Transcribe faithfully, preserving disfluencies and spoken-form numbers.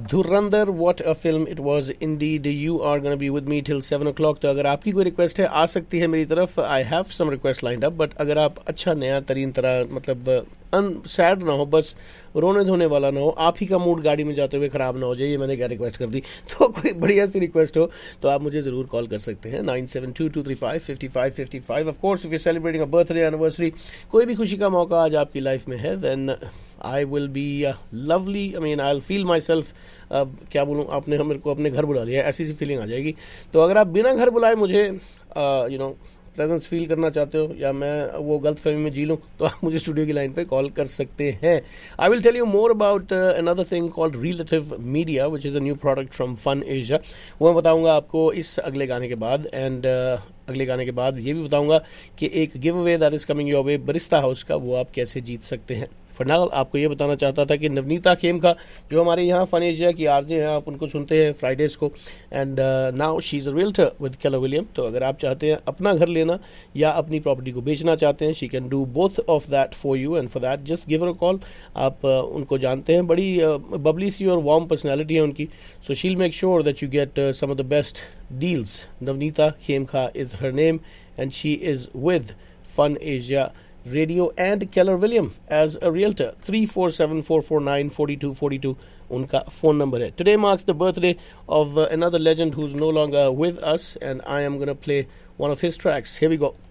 Dhurandhar, what a film it was indeed. You are going to be with me till seven o'clock. तो अगर आपकी कोई request है आ सकती है मेरी तरफ. I have some request lined up, but अगर आप अच्छा नया तरीन तरह मतलब अन सैड ना हो, बस रोने धोने वाला ना हो, आप ही का मूड गाड़ी में जाते हुए खराब ना हो जाए, ये मैंने क्या रिक्वेस्ट कर दी, तो कोई बढ़िया सी रिक्वेस्ट हो तो आप मुझे ज़रूर कॉल कर सकते हैं nine seven to to three five fifty five fifty five. Of course if you celebrating a birthday anniversary, कोई भी खुशी का मौका आज आपकी लाइफ में है, then I will be uh, lovely. I mean, I'll feel myself. uh, क्या बोलूँ, आपने मेरे को अपने घर बुला लिया, ऐसी सी फीलिंग आ जाएगी. तो अगर आप बिना घर बुलाए मुझे यू नो प्रेजेंस फील करना चाहते हो या मैं वो गलत फहमी में जी लूँ, तो आप मुझे स्टूडियो की लाइन पे कॉल कर सकते हैं. I will tell you more about another thing called relative media which is a new product from fun Asia. वो मैं बताऊँगा आपको इस अगले गाने के बाद. एंड uh, अगले गाने के बाद ये भी बताऊँगा कि एक give away that is coming your way Barista house का, वो आप कैसे जीत सकते हैं. फॉर नाउ आपको ये बताना चाहता था कि नवनीता खेमका जो हमारे यहाँ फन एशिया की आरजे हैं, आप उनको सुनते हैं फ्राइडेज को. And now she is a realtor with Keller William. तो अगर आप चाहते हैं अपना घर लेना या अपनी प्रॉपर्टी को बेचना चाहते हैं, she can do both of that for you. And for that just give her a call. आप uh, उनको जानते हैं, बड़ी बबली सी और वार्म पर्सनैलिटी है उनकी. So she will make sure that you get some of the best deals. Navneeta Khemka is her name and she is with fun Asia Radio and Keller William as a realtor. three four seven four four nine four two four two उनका phone number है. Today marks the birthday of uh, another legend who's no longer with us, and I am going to play one of his tracks. Here we go.